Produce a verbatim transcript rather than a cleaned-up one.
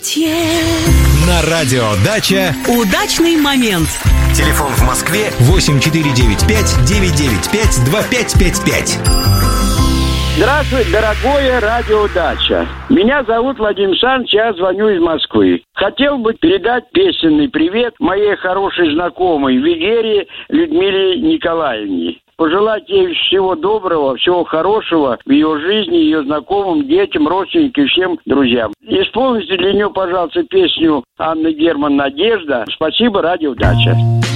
счастье. На радио «Дача» Удачный момент. Телефон в Москве восемь четыре девять пять девять девять пять два пять пять пять. Здравствуй, дорогое радио «Дача». Меня зовут Владимир Александрович, я звоню из Москвы. Хотел бы передать песенный привет моей хорошей знакомой Вегере Людмиле Николаевне. Пожелать ей всего доброго, всего хорошего в ее жизни, ее знакомым, детям, родственникам и всем друзьям. Исполните для нее, пожалуйста, песню Анны Герман «Надежда». Спасибо, радио «Дача».